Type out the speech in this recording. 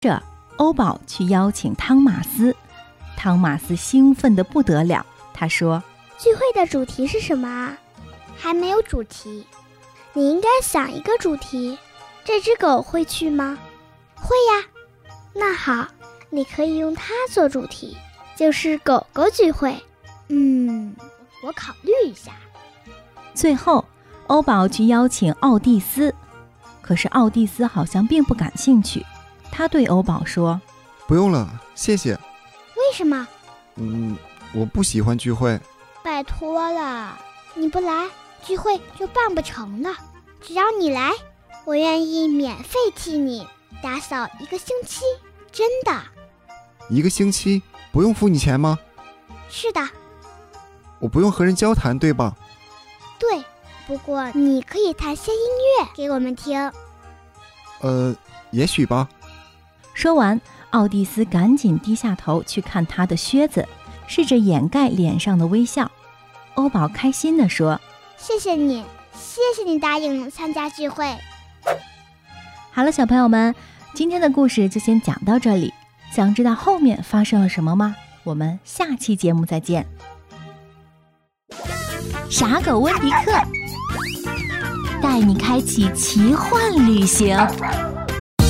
着，欧宝去邀请汤马斯。汤马斯兴奋得不得了，他说： 聚会的主题是什么啊？还没有主题，你应该想一个主题。这只狗会去吗？会呀。那好，你可以用它做主题，就是狗狗聚会。我考虑一下。 最后，欧宝去邀请奥蒂斯，可是奥蒂斯好像并不感兴趣。他对欧宝说： 不用了，谢谢。 为什么？ 我不喜欢聚会。 拜托了，你不来，聚会就办不成了。只要你来，我愿意免费替你打扫1个星期，真的。 1个星期？不用付你钱吗？ 是的。 我不用和人交谈，对吧？ 对，不过你可以弹些音乐给我们听。 也许吧。 说完，奥蒂斯赶紧低下头去看他的靴子，试着掩盖脸上的微笑。欧宝开心地说： 谢谢你答应参加聚会。 好了，小朋友们，今天的故事就先讲到这里。想知道后面发生了什么吗？我们下期节目再见。傻狗温迪克带你开启奇幻旅行。